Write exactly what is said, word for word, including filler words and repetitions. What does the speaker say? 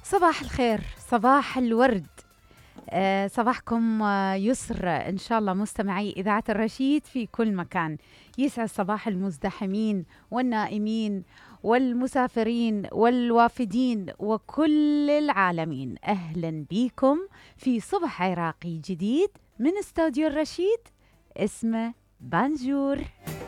صباح الخير، صباح الورد. آه، صباحكم آه، يسر إن شاء الله مستمعي إذاعة الرشيد في كل مكان. يسعد صباح المزدحمين والنائمين والمسافرين والوافدين وكل العالمين. أهلا بكم في صبح عراقي جديد من استوديو الرشيد، اسمه بانجور.